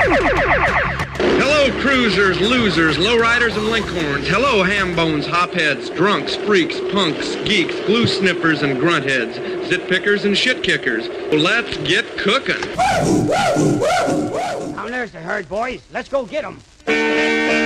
Hello, cruisers, losers, lowriders, and linkhorns. Hello, ham-bones, hopheads, drunks, freaks, punks, geeks, glue sniffers, and gruntheads, zit pickers, and shit kickers. Well, let's get cooking. Now, there's the herd, boys. Let's go get 'em.